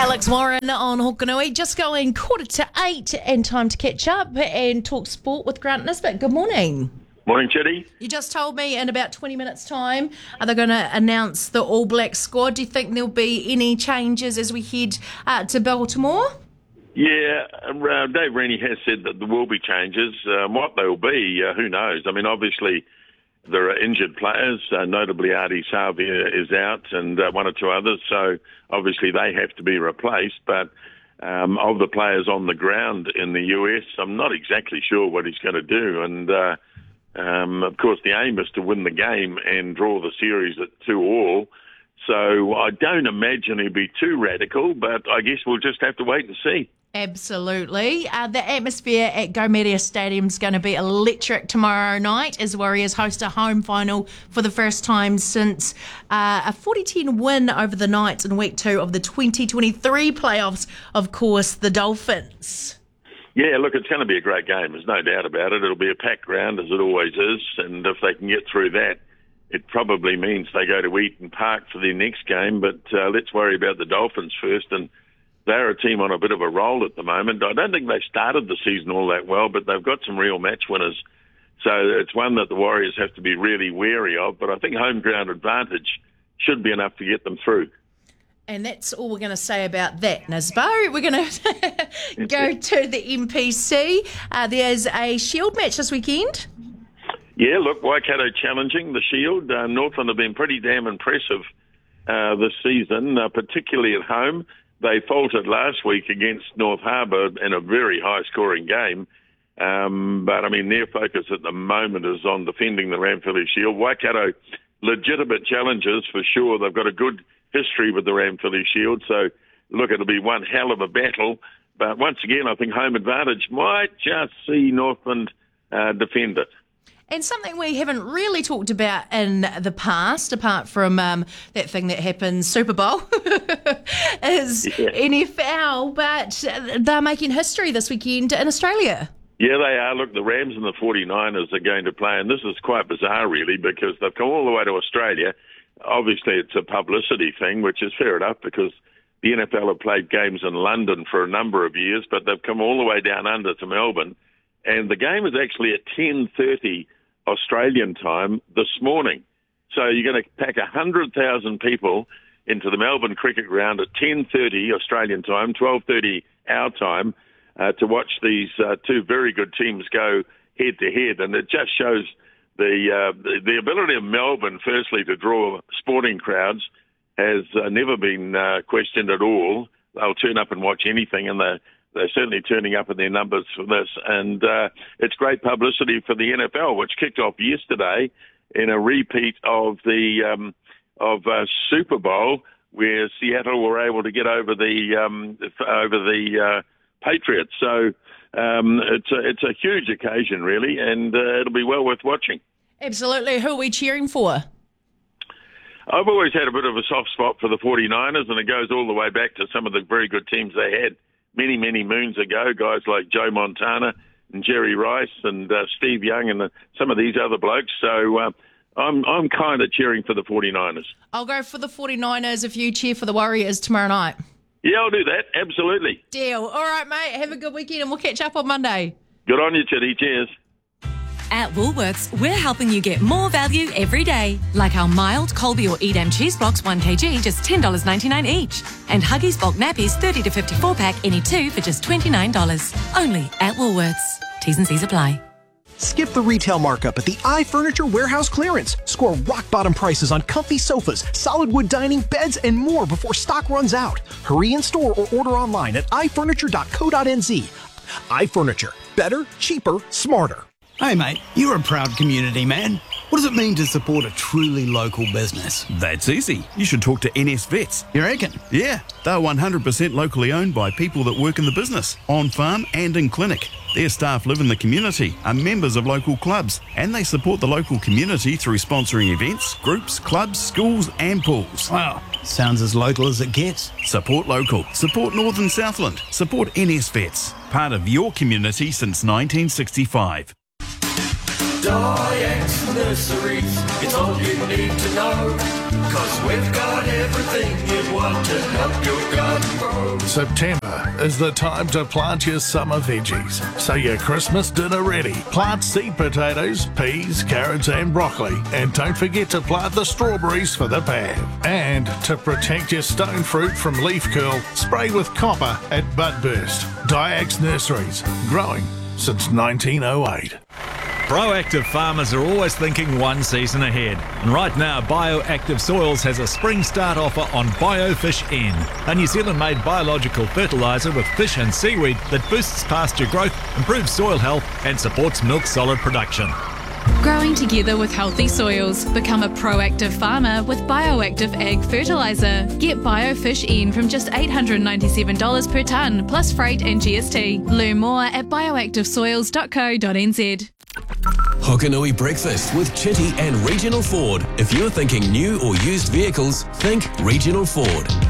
Alex Warren on Hokanui, just going 7:45 and time to catch up and talk sport with Grant Nisbet. Good morning. Morning, Chitty. You just told me in about 20 minutes' time are they going to announce the All Black squad. Do you think there'll be any changes as we head to Baltimore? Yeah, Dave Rennie has said that there will be changes. What they'll be, who knows? I mean, obviously, there are injured players, notably Artie Savia is out and one or two others, so obviously they have to be replaced. But of the players on the ground in the US, I'm not exactly sure what he's going to do. And, of course, the aim is to win the game and draw the series at 2-2. So I don't imagine he'll be too radical, but I guess we'll just have to wait and see. Absolutely. The atmosphere at Go Media Stadium is going to be electric tomorrow night as Warriors host a home final for the first time since a 40-10 win over the Knights in week 2 of the 2023 playoffs, of course, the Dolphins. Yeah, look, it's going to be a great game. There's no doubt about it. It'll be a packed ground, as it always is, and if they can get through that, it probably means they go to Eaton Park for their next game, but let's worry about the Dolphins first. And they're a team on a bit of a roll at the moment. I don't think they started the season all that well, but they've got some real match winners. So it's one that the Warriors have to be really wary of, but I think home ground advantage should be enough to get them through. And that's all we're going to say about that, Nisbo. We're going to go to the MPC. There's a Shield match this weekend. Yeah, look, Waikato challenging the Shield. Northland have been pretty damn impressive this season, particularly at home. They faltered last week against North Harbour in a very high-scoring game. But, I mean, their focus at the moment is on defending the Ranfurly Shield. Waikato, legitimate challengers for sure. They've got a good history with the Ranfurly Shield. So, look, it'll be one hell of a battle. But once again, I think home advantage might just see Northland defend it. And something we haven't really talked about in the past, apart from that thing that happens, Super Bowl, is NFL, but they're making history this weekend in Australia. Yeah, they are. Look, the Rams and the 49ers are going to play, and this is quite bizarre, really, because they've come all the way to Australia. Obviously, it's a publicity thing, which is fair enough, because the NFL have played games in London for a number of years, but they've come all the way down under to Melbourne. And the game is actually at 10:30 Australian time this morning. So you're going to pack 100,000 people into the Melbourne Cricket Ground at 10:30 Australian time, 12:30 our time, to watch these two very good teams go head-to-head. And it just shows the ability of Melbourne, firstly, to draw sporting crowds has never been questioned at all. They'll turn up and watch anything, and they're certainly turning up in their numbers for this. And it's great publicity for the NFL, which kicked off yesterday in a repeat of the Super Bowl, where Seattle were able to get over the Patriots. So it's a huge occasion, really, and it'll be well worth watching. Absolutely. Who are we cheering for? I've always had a bit of a soft spot for the 49ers, and it goes all the way back to some of the very good teams they had many, many moons ago, guys like Joe Montana and Jerry Rice and Steve Young and some of these other blokes. So I'm kind of cheering for the 49ers. I'll go for the 49ers if you cheer for the Warriors tomorrow night. Yeah, I'll do that. Absolutely. Deal. All right, mate. Have a good weekend and we'll catch up on Monday. Good on you, Chitty. Cheers. At Woolworths, we're helping you get more value every day. Like our mild Colby or Edam cheese blocks 1kg, just $10.99 each. And Huggies bulk nappies 30 to 54 pack, any two for just $29. Only at Woolworths. T's and C's apply. Skip the retail markup at the iFurniture Warehouse Clearance. Score rock-bottom prices on comfy sofas, solid wood dining, beds, and more before stock runs out. Hurry in store or order online at ifurniture.co.nz. iFurniture. Better, cheaper, smarter. Hey mate, you're a proud community man. What does it mean to support a truly local business? That's easy. You should talk to NS Vets. You reckon? Yeah, they're 100% locally owned by people that work in the business, on farm and in clinic. Their staff live in the community, are members of local clubs, and they support the local community through sponsoring events, groups, clubs, schools and pools. Wow, sounds as local as it gets. Support local. Support Northern Southland. Support NS Vets. Part of your community since 1965. Diets Nurseries, it's all you need to know. 'cause we've got everything you'd want to help your garden grow. September is the time to plant your summer veggies, so your Christmas dinner ready. Plant seed potatoes, peas, carrots and broccoli, and don't forget to plant the strawberries for the pan. And to protect your stone fruit from leaf curl, spray with copper at Budburst. Diax Nurseries, growing since 1908. Proactive farmers are always thinking one season ahead. And right now, Bioactive Soils has a spring start offer on BioFish N, a New Zealand-made biological fertiliser with fish and seaweed that boosts pasture growth, improves soil health and supports milk solid production. Growing together with healthy soils. Become a proactive farmer with Bioactive Ag Fertiliser. Get BioFish N from just $897 per tonne, plus freight and GST. Learn more at bioactivesoils.co.nz. Hokanui Breakfast with Chitty and Regional Ford. If you're thinking new or used vehicles, think Regional Ford.